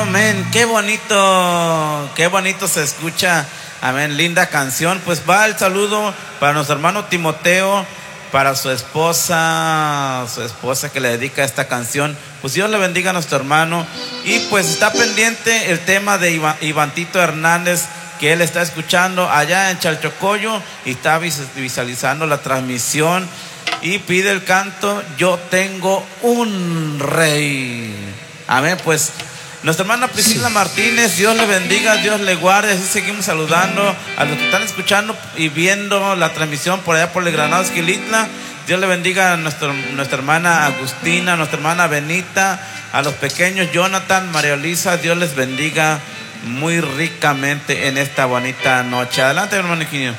Amén, qué bonito se escucha. Amén, linda canción. Pues va el saludo para nuestro hermano Timoteo, para su esposa que le dedica esta canción. Pues Dios le bendiga a nuestro hermano. Y pues está pendiente el tema de Ivantito Hernández, que él está escuchando allá en Chalchocoyo y está visualizando la transmisión y pide el canto Yo tengo un rey. Amén. Pues nuestra hermana Priscila Martínez, Dios le bendiga, Dios le guarde. Así seguimos saludando a los que están escuchando y viendo la transmisión por allá por el Granado Esquilitla. Dios le bendiga a nuestra hermana Agustina, a nuestra hermana Benita, a los pequeños Jonathan, María Elisa. Dios les bendiga muy ricamente en esta bonita noche. Adelante, hermano Niquinho.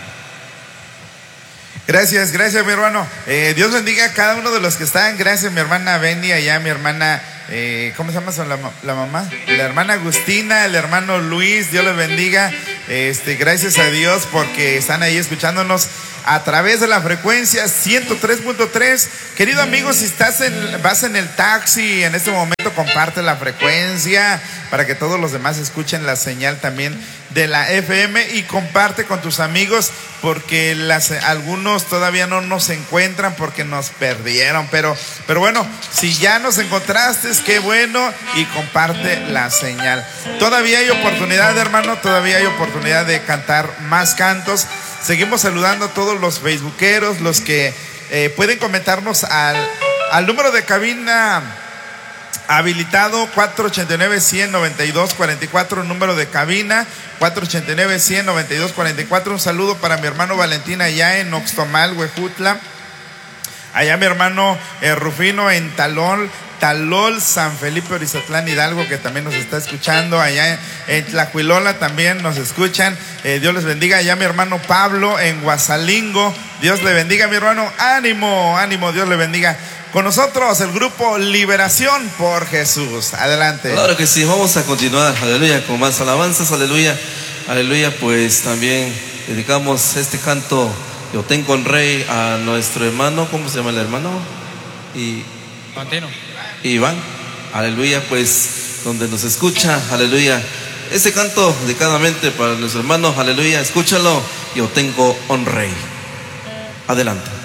Gracias mi hermano. Dios bendiga a cada uno de los que están. Gracias mi hermana Beni, allá mi hermana, ¿cómo se llama la mamá? La hermana Agustina, el hermano Luis. Dios les bendiga. Gracias a Dios porque están ahí escuchándonos a través de la frecuencia 103.3. Querido amigo, si vas en el taxi en este momento, comparte la frecuencia para que todos los demás escuchen la señal también de la FM, y comparte con tus amigos porque algunos todavía no nos encuentran porque nos perdieron, pero bueno, si ya nos encontraste, qué bueno, y comparte la señal. Todavía hay oportunidad, hermano, todavía hay oportunidad de cantar más cantos. Seguimos saludando a todos los facebookeros, los que pueden comentarnos al número de cabina habilitado 489-100-9244, número de cabina 489-100-9244. Un saludo para mi hermano Valentín allá en Oxtomal, Huejutla. Allá mi hermano Rufino en Talol, San Felipe, Orizatlán, Hidalgo, que también nos está escuchando. Allá en Tlacuilola también nos escuchan. Dios les bendiga. Allá mi hermano Pablo en Guasalingo. Dios le bendiga, mi hermano. Ánimo, Dios le bendiga. Con nosotros el grupo Liberación por Jesús. Adelante. Claro que sí, vamos a continuar, aleluya, con más alabanzas, aleluya, aleluya. Pues también dedicamos este canto Yo tengo un rey a nuestro hermano, ¿cómo se llama el hermano? Iván, aleluya, pues donde nos escucha, aleluya. Este canto dedicadamente para nuestro hermano, aleluya, escúchalo. Yo tengo un rey. Adelante.